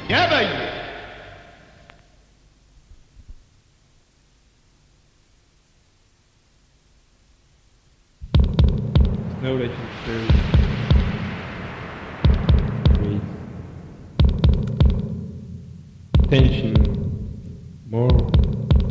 Merveilleux. Know that you feel great tension, more